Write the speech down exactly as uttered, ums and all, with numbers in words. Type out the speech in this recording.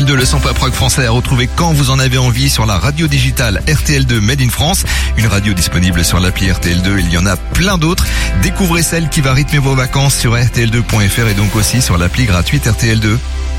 L deux, le cent pop rock français à retrouver quand vous en avez envie sur la radio digitale R T L deux Made in France. Une radio disponible sur l'appli R T L deux. Il y en a plein d'autres. Découvrez celle qui va rythmer vos vacances sur R T L deux point F R et donc aussi sur l'appli gratuite R T L deux.